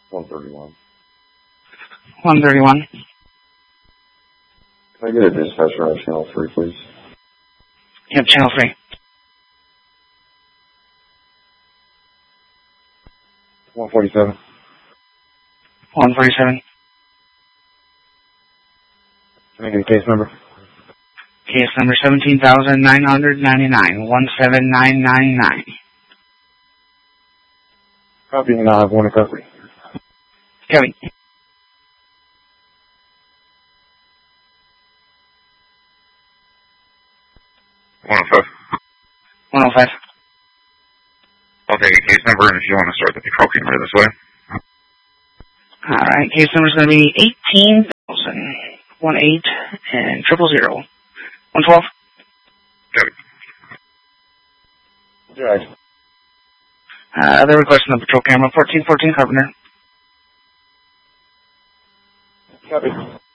131. 131. Can I get a dispatcher on channel 3, please? Yep, channel 3. 147. 147. Can I get a case number? Case number 17,999. 17999. Copy, and I'll have one recovery. Copy. 105. 105. I'll take a case number, and if you want to start the patrol camera this way. Alright, case number is going to be 18,018 and 000. 112. Copy. Yeah. They're requesting the patrol camera, 1414 Carpenter. Copy.